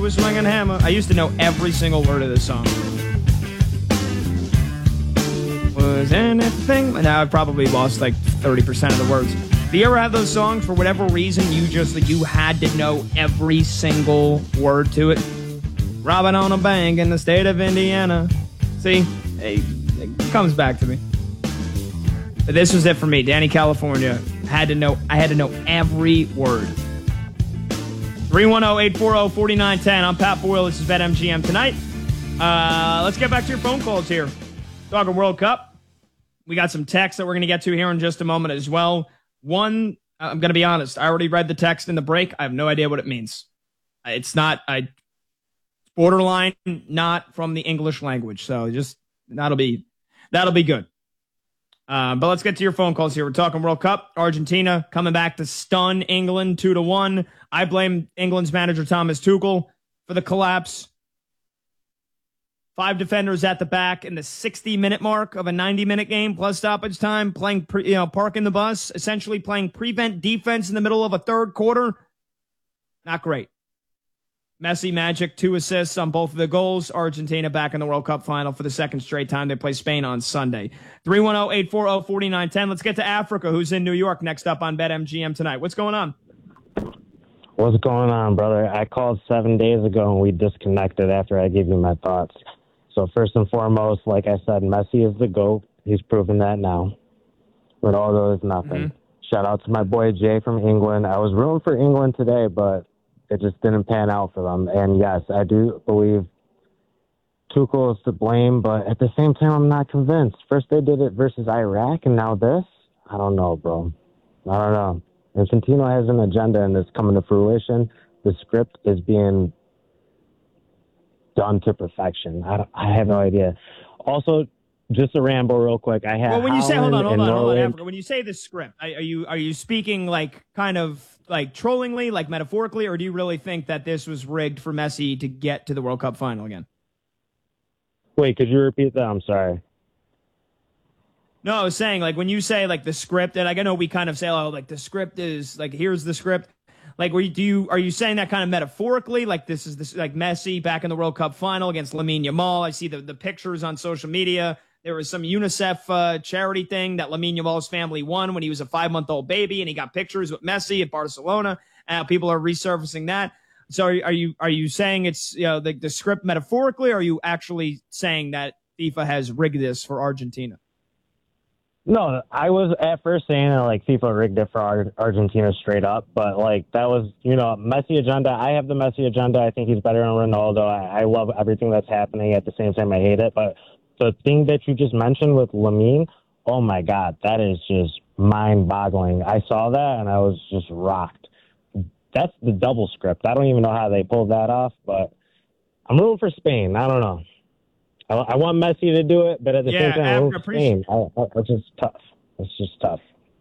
a swinging hammer. I used to know every single word of this song. Was anything? Now I've probably lost like 30% of the words. Do you ever have those songs, for whatever reason, you had to know every single word to it? Robbing on a bank in the state of Indiana. See, it comes back to me. But this was it for me. Danny California. I had to know every word. 310-840-4910. I'm Pat Boyle. This is BetMGM tonight. Let's get back to your phone calls here. Talking World Cup. We got some text that we're going to get to here in just a moment as well. One, I'm going to be honest. I already read the text in the break. I have no idea what it means. It's borderline not from the English language. So just that'll be good. But let's get to your phone calls here. We're talking World Cup. Argentina coming back to stun England 2-1. I blame England's manager Thomas Tuchel for the collapse. 5 defenders at the back in the 60-minute mark of a 90-minute game plus stoppage time, playing parking the bus, essentially playing prevent defense in the middle of a third quarter. Not great. Messi magic, 2 assists on both of the goals. Argentina back in the World Cup final for the second straight time. They play Spain on Sunday. 310-840-4910. Let's get to Africa, who's in New York, next up on BetMGM tonight. What's going on? What's going on, brother? I called 7 days ago and we disconnected after I gave you my thoughts. So first and foremost, like I said, Messi is the GOAT. He's proven that now. Ronaldo is nothing. Mm-hmm. Shout out to my boy Jay from England. I was rooting for England today, but it just didn't pan out for them. And yes, I do believe Tuchel is to blame, but at the same time, I'm not convinced. First they did it versus Iraq, and now this? I don't know, bro. I don't know. Infantino has an agenda, and it's coming to fruition. The script is being done to perfection. I have no idea. Also, just a ramble real quick. I have. Well, when you say hold on, Norway. Africa. When you say the script, are you speaking like kind of like trollingly, like metaphorically, or do you really think that this was rigged for Messi to get to the World Cup final again? Wait, could you repeat that? I'm sorry. No, I was saying, like, when you say, like, the script, and I know we kind of say, oh, like, the script is, like, here's the script. Like, are you saying that kind of metaphorically? Like, this is like Messi back in the World Cup final against Lamine Yamal. I see the pictures on social media. There was some UNICEF charity thing that Lamine Yamal's family won when he was a 5-month-old baby, and he got pictures with Messi at Barcelona. People are resurfacing that. So are you saying it's the script metaphorically, or are you actually saying that FIFA has rigged this for Argentina? No, I was at first saying that, like, FIFA rigged it for Argentina straight up, but, like, that was, Messi agenda. I have the Messi agenda. I think he's better than Ronaldo. I love everything that's happening. At the same time, I hate it. But the thing that you just mentioned with Lamine, oh, my God, that is just mind-boggling. I saw that, and I was just rocked. That's the double script. I don't even know how they pulled that off, but I'm rooting for Spain. I don't know. I want Messi to do it, but at the same time, it's just tough. It's just tough.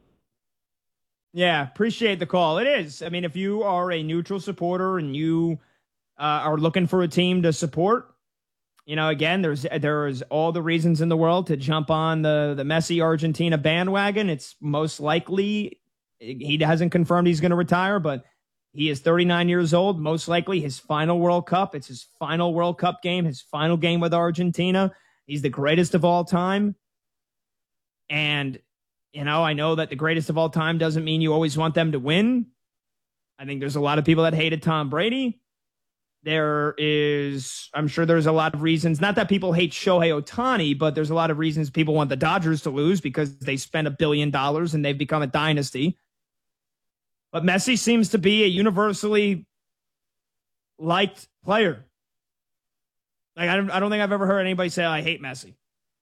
Yeah, appreciate the call. It is. I mean, if you are a neutral supporter and you are looking for a team to support, again, there's all the reasons in the world to jump on the Messi Argentina bandwagon. It's most likely he hasn't confirmed he's going to retire, but he is 39 years old, most likely his final World Cup. It's his final World Cup game, his final game with Argentina. He's the greatest of all time. And, I know that the greatest of all time doesn't mean you always want them to win. I think there's a lot of people that hated Tom Brady. I'm sure there's a lot of reasons, not that people hate Shohei Ohtani, but there's a lot of reasons people want the Dodgers to lose because they spent $1 billion and they've become a dynasty. But Messi seems to be a universally liked player. Like, I don't think I've ever heard anybody say, I hate Messi.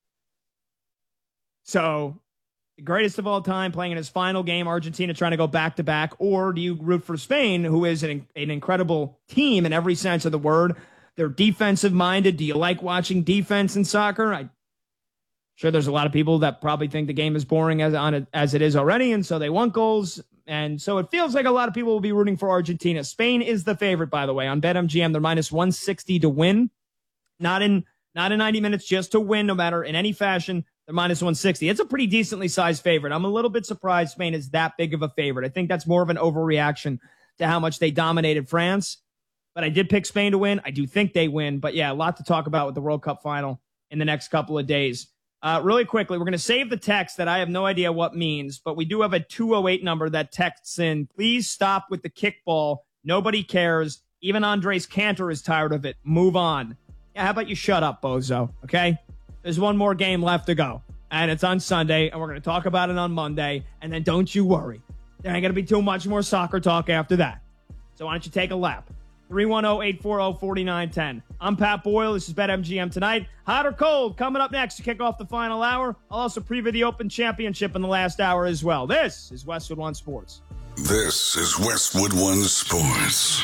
So, the greatest of all time, playing in his final game, Argentina trying to go back-to-back, or do you root for Spain, who is an incredible team in every sense of the word? They're defensive-minded. Do you like watching defense in soccer? I'm sure there's a lot of people that probably think the game is boring as it is already, and so they want goals. And so it feels like a lot of people will be rooting for Argentina. Spain is the favorite, by the way. On BetMGM, they're minus 160 to win. Not in 90 minutes, just to win, no matter in any fashion. They're minus 160. It's a pretty decently sized favorite. I'm a little bit surprised Spain is that big of a favorite. I think that's more of an overreaction to how much they dominated France. but I did pick Spain to win. I do think they win. But yeah, a lot to talk about with the World Cup final in the next couple of days. Really quickly, we're going to save the text that I have no idea what means, but we do have a 208 number that texts in, please stop with the kickball. Nobody cares. Even Andres Cantor is tired of it. Move on. Yeah, how about you shut up, bozo? Okay? There's one more game left to go, and it's on Sunday, and we're going to talk about it on Monday, and then don't you worry. There ain't going to be too much more soccer talk after that. So why don't you take a lap? 310-840-4910. I'm Pat Boyle. This is BetMGM Tonight. Hot or cold? Coming up next to kick off the final hour. I'll also preview the Open Championship in the last hour as well. This is Westwood One Sports. This is Westwood One Sports.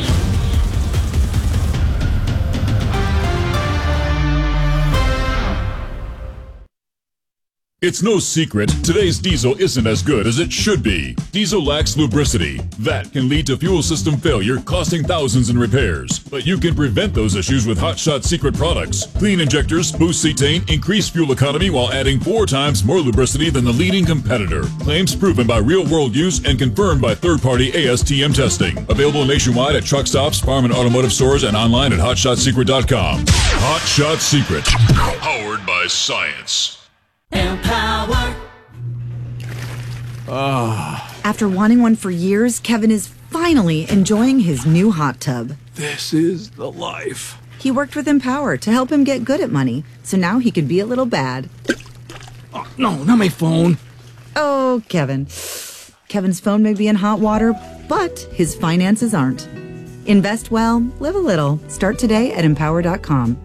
It's no secret, today's diesel isn't as good as it should be. Diesel lacks lubricity. That can lead to fuel system failure, costing thousands in repairs. But you can prevent those issues with Hot Shot Secret products. Clean injectors, boost cetane, increase fuel economy while adding 4 times more lubricity than the leading competitor. Claims proven by real-world use and confirmed by third-party ASTM testing. Available nationwide at truck stops, farm and automotive stores, and online at HotShotSecret.com. Hot Shot Secret. Powered by science. Empower. After wanting one for years, Kevin is finally enjoying his new hot tub. This is the life. He worked with Empower to help him get good at money, so now he could be a little bad. Oh, no, not my phone. Oh, Kevin. Kevin's phone may be in hot water, but his finances aren't. Invest well, live a little. Start today at Empower.com.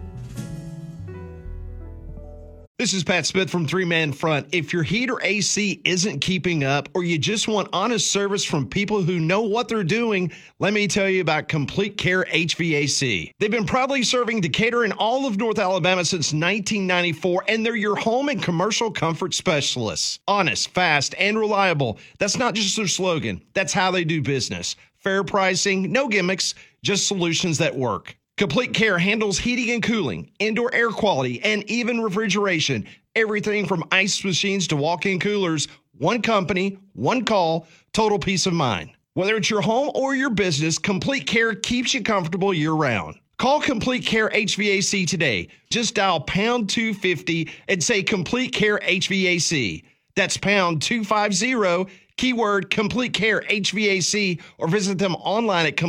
This is Pat Smith from Three Man Front. If your heat or AC isn't keeping up, or you just want honest service from people who know what they're doing, let me tell you about Complete Care HVAC. They've been proudly serving Decatur and all of North Alabama since 1994, and they're your home and commercial comfort specialists. Honest, fast, and reliable. That's not just their slogan. That's how they do business. Fair pricing, no gimmicks, just solutions that work. Complete Care handles heating and cooling, indoor air quality, and even refrigeration. Everything from ice machines to walk-in coolers. One company, one call, total peace of mind. Whether it's your home or your business, Complete Care keeps you comfortable year-round. Call Complete Care HVAC today. Just dial pound 250 and say Complete Care HVAC. That's pound 250, keyword Complete Care HVAC, or visit them online at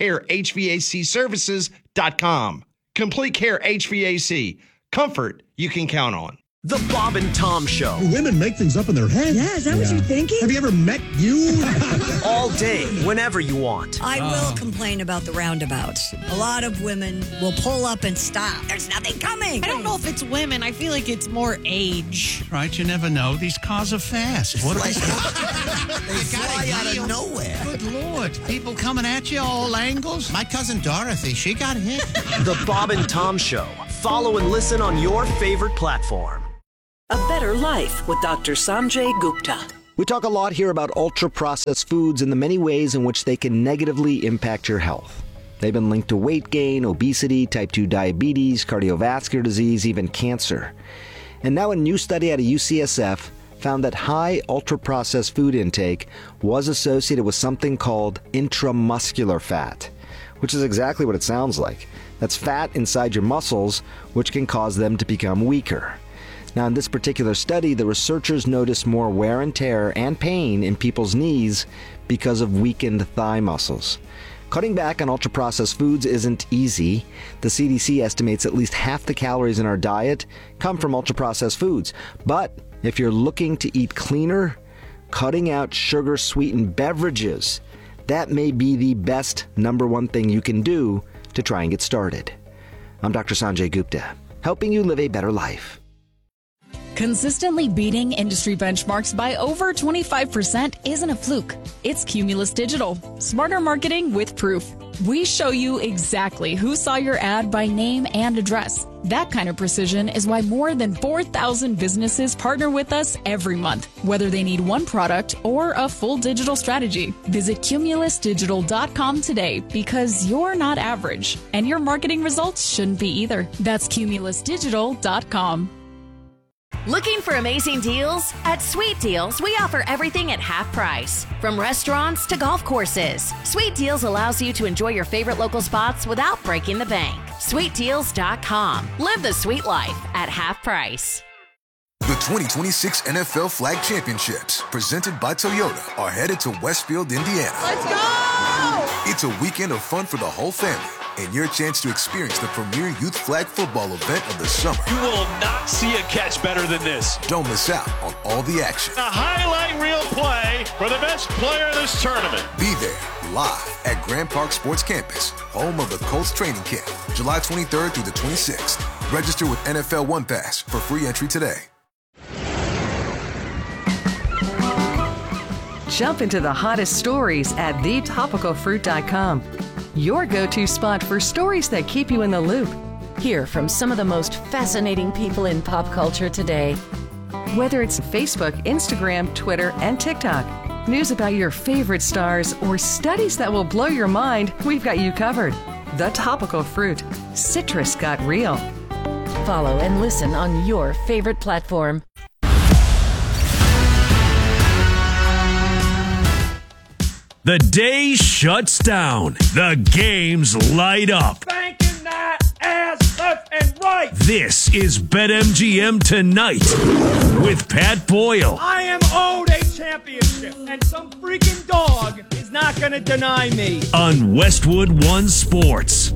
CompleteCareHVACservices.com. Complete Care HVAC. Comfort you can count on. The Bob and Tom Show. Women make things up in their head. Yeah, is that what you're thinking? Have you ever met you? All day, whenever you want. I will complain about the roundabouts. A lot of women will pull up and stop. There's nothing coming. I don't know if it's women. I feel like it's more age. Right, you never know. These cars are fast. What They fly out of nowhere. Good Lord. People coming at you all angles. My cousin Dorothy, she got hit. The Bob and Tom Show. Follow and listen on your favorite platform. A Better Life with Dr. Sanjay Gupta. We talk a lot here about ultra-processed foods and the many ways in which they can negatively impact your health. They've been linked to weight gain, obesity, type 2 diabetes, cardiovascular disease, even cancer. And now a new study out of UCSF found that high ultra-processed food intake was associated with something called intramuscular fat, which is exactly what it sounds like. That's fat inside your muscles, which can cause them to become weaker. Now, in this particular study, the researchers noticed more wear and tear and pain in people's knees because of weakened thigh muscles. Cutting back on ultra-processed foods isn't easy. The CDC estimates at least half the calories in our diet come from ultra-processed foods. But if you're looking to eat cleaner, cutting out sugar-sweetened beverages, that may be the best number one thing you can do to try and get started. I'm Dr. Sanjay Gupta, helping you live a better life. Consistently beating industry benchmarks by over 25% isn't a fluke. It's Cumulus Digital. Smarter marketing with proof. We show you exactly who saw your ad by name and address. That kind of precision is why more than 4,000 businesses partner with us every month, whether they need one product or a full digital strategy. Visit CumulusDigital.com today because you're not average, and your marketing results shouldn't be either. That's CumulusDigital.com. Looking for amazing deals? At Sweet Deals, we offer everything at half price. From restaurants to golf courses, Sweet Deals allows you to enjoy your favorite local spots without breaking the bank. SweetDeals.com. Live the sweet life at half price. The 2026 NFL Flag Championships, presented by Toyota, are headed to Westfield, Indiana. Let's go! It's a weekend of fun for the whole family and your chance to experience the premier youth flag football event of the summer. You will not see a catch better than this. Don't miss out on all the action. A highlight reel play for the best player of this tournament. Be there live at Grand Park Sports Campus, home of the Colts training camp, July 23rd through the 26th. Register with NFL One Pass for free entry today. Jump into the hottest stories at thetopicalfruit.com. Your go-to spot for stories that keep you in the loop. Hear from some of the most fascinating people in pop culture today. Whether it's Facebook, Instagram, Twitter, and TikTok, news about your favorite stars, or studies that will blow your mind, we've got you covered. The Topical Fruit. Citrus got real. Follow and listen on your favorite platform. The day shuts down. The games light up. Banking that ass left and right. This is BetMGM Tonight with Pat Boyle. I am owed a championship, and some freaking dog is not going to deny me. On Westwood One Sports.